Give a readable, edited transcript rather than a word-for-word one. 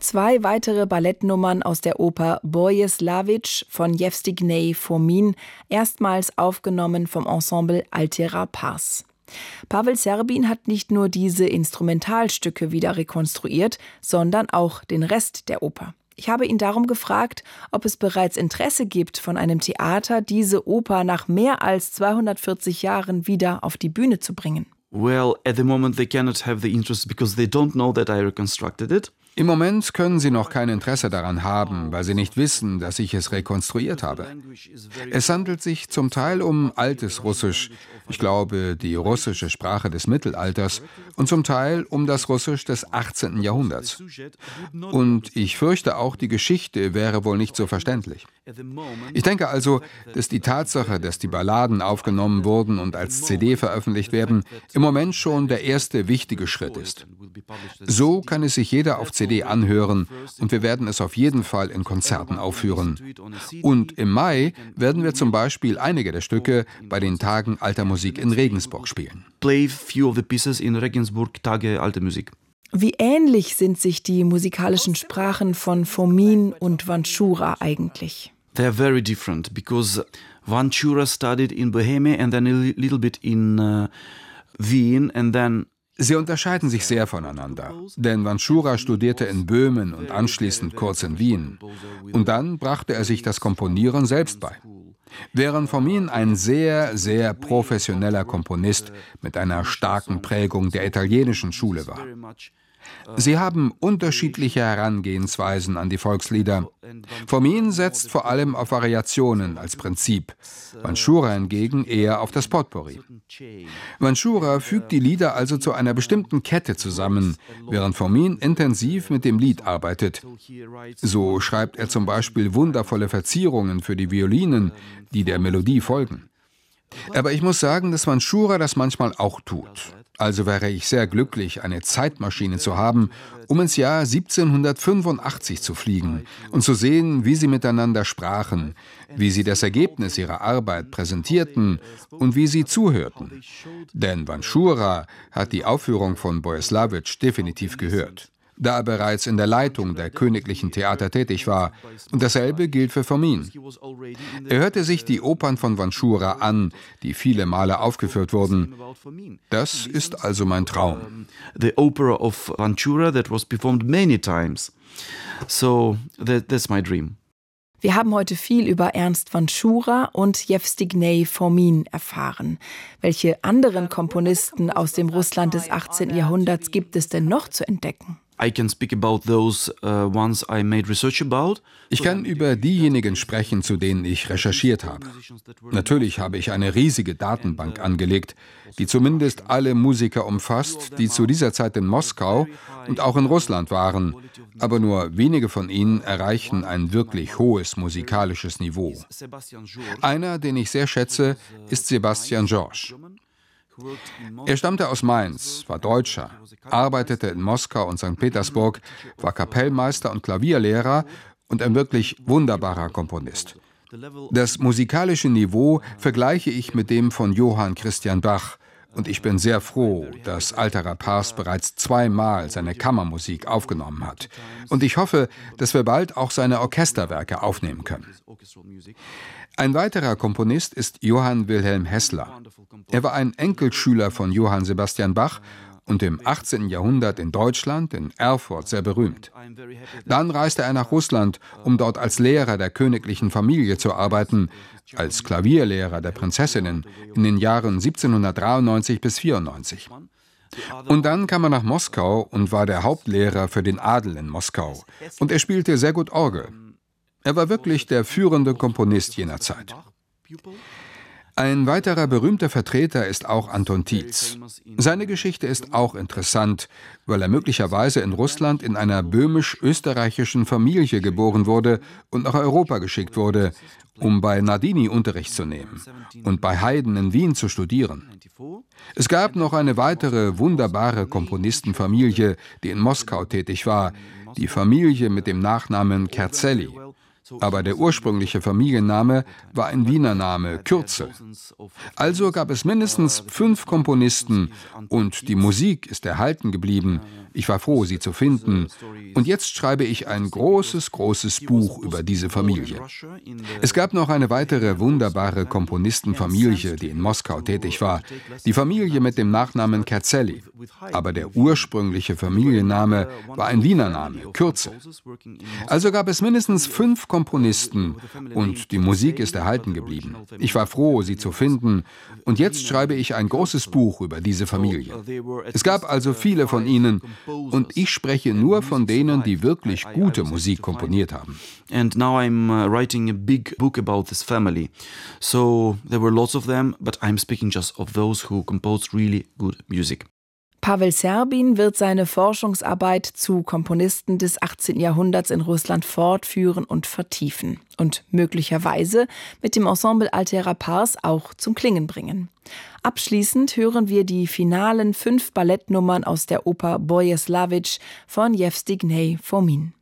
2 weitere Ballettnummern aus der Oper Boris-Lawitsch von Jewstinej Fomin, erstmals aufgenommen vom Ensemble Altera Pars. Pavel Serbin hat nicht nur diese Instrumentalstücke wieder rekonstruiert, sondern auch den Rest der Oper. Ich habe ihn darum gefragt, ob es bereits Interesse gibt von einem Theater, diese Oper nach mehr als 240 Jahren wieder auf die Bühne zu bringen. Well, at the moment they cannot have the interest because they don't know that I reconstructed it. Im Moment können sie noch kein Interesse daran haben, weil sie nicht wissen, dass ich es rekonstruiert habe. Es handelt sich zum Teil um altes Russisch, ich glaube die russische Sprache des Mittelalters, und zum Teil um das Russisch des 18. Jahrhunderts. Und ich fürchte auch, die Geschichte wäre wohl nicht so verständlich. Ich denke also, dass die Tatsache, dass die Balladen aufgenommen wurden und als CD veröffentlicht werden, im Moment schon der erste wichtige Schritt ist. So kann es sich jeder auf CD anhören und wir werden es auf jeden Fall in Konzerten aufführen. Und im Mai werden wir zum Beispiel einige der Stücke bei den Tagen Alter Musik in Regensburg spielen. Play few of the pieces in Regensburg Tage Alte Musik. Wie ähnlich sind sich die musikalischen Sprachen von Fomin und Vanchura eigentlich? They're very different because Vanchura studied in Bohemia and then a little bit in Wien and then. Sie unterscheiden sich sehr voneinander, denn Vanchura studierte in Böhmen und anschließend kurz in Wien. Und dann brachte er sich das Komponieren selbst bei. Während Fomin ein sehr, sehr professioneller Komponist mit einer starken Prägung der italienischen Schule war. Sie haben unterschiedliche Herangehensweisen an die Volkslieder. Fomin setzt vor allem auf Variationen als Prinzip, Vanchura hingegen eher auf das Potpourri. Vanchura fügt die Lieder also zu einer bestimmten Kette zusammen, während Fomin intensiv mit dem Lied arbeitet. So schreibt er zum Beispiel wundervolle Verzierungen für die Violinen, die der Melodie folgen. Aber ich muss sagen, dass Vanchura das manchmal auch tut. Also wäre ich sehr glücklich, eine Zeitmaschine zu haben, um ins Jahr 1785 zu fliegen und zu sehen, wie sie miteinander sprachen, wie sie das Ergebnis ihrer Arbeit präsentierten und wie sie zuhörten. Denn Vanchura hat die Aufführung von Boris-Lawitsch definitiv gehört, da er bereits in der Leitung der Königlichen Theater tätig war. Und dasselbe gilt für Fomin. Er hörte sich die Opern von Vanchura an, die viele Male aufgeführt wurden. Das ist also mein Traum. The opera of Vanchura that was performed many times. So that's my dream. Wir haben heute viel über Ernst Vanchura und Jewstinej Fomin erfahren. Welche anderen Komponisten aus dem Russland des 18. Jahrhunderts gibt es denn noch zu entdecken? I can speak about those ones I made research about. Ich kann über diejenigen sprechen, zu denen ich recherchiert habe. Natürlich habe ich eine riesige Datenbank angelegt, die zumindest alle Musiker umfasst, die zu dieser Zeit in Moskau und auch in Russland waren. Aber nur wenige von ihnen erreichen ein wirklich hohes musikalisches Niveau. Einer, den ich sehr schätze, ist Sebastian Georges. Er stammte aus Mainz, war Deutscher, arbeitete in Moskau und St. Petersburg, war Kapellmeister und Klavierlehrer und ein wirklich wunderbarer Komponist. Das musikalische Niveau vergleiche ich mit dem von Johann Christian Bach und ich bin sehr froh, dass Altera Pars bereits 2-mal seine Kammermusik aufgenommen hat. Und ich hoffe, dass wir bald auch seine Orchesterwerke aufnehmen können. Ein weiterer Komponist ist Johann Wilhelm Hessler. Er war ein Enkelschüler von Johann Sebastian Bach und im 18. Jahrhundert in Deutschland, in Erfurt, sehr berühmt. Dann reiste er nach Russland, um dort als Lehrer der königlichen Familie zu arbeiten, als Klavierlehrer der Prinzessinnen in den Jahren 1793 bis 1794. Und dann kam er nach Moskau und war der Hauptlehrer für den Adel in Moskau. Und er spielte sehr gut Orgel. Er war wirklich der führende Komponist jener Zeit. Ein weiterer berühmter Vertreter ist auch Anton Tietz. Seine Geschichte ist auch interessant, weil er möglicherweise in Russland in einer böhmisch-österreichischen Familie geboren wurde und nach Europa geschickt wurde, um bei Nardini Unterricht zu nehmen und bei Haydn in Wien zu studieren. Es gab noch eine weitere wunderbare Komponistenfamilie, die in Moskau tätig war, die Familie mit dem Nachnamen Kerzelli. aber der ursprüngliche Familienname war ein Wiener Name, Kürzel. Also gab es mindestens 5 Komponisten und die Musik ist erhalten geblieben. Ich war froh, sie zu finden. Und jetzt schreibe ich ein großes Buch über diese Familie. Es gab noch eine weitere wunderbare Komponistenfamilie, die in Moskau tätig war. Die Familie mit dem Nachnamen Kerzelli. Aber der ursprüngliche Familienname war ein Wiener Name, Kürzel. Also gab es mindestens 5 Komponisten und die Musik ist erhalten geblieben. Ich war froh, sie zu finden. Und jetzt schreibe ich ein großes Buch über diese Familie. Es gab also viele von ihnen und ich spreche nur von denen, die wirklich gute Musik komponiert haben. And now I'm writing a big book about this family. So there were lots of them, but I'm speaking just of those who composed really good music. Pavel Serbin wird seine Forschungsarbeit zu Komponisten des 18. Jahrhunderts in Russland fortführen und vertiefen und möglicherweise mit dem Ensemble Altera Pars auch zum Klingen bringen. Abschließend hören wir die finalen 5 Ballettnummern aus der Oper Boris Lawitsch von Jewstignej Fomin.